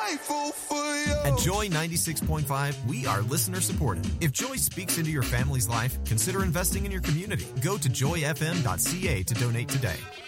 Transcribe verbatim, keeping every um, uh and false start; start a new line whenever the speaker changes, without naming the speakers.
grateful for you.
At Joy ninety-six point five, we are listener supported. If Joy speaks into your family's life, consider investing in your community. Go to joy f m dot c a to donate today.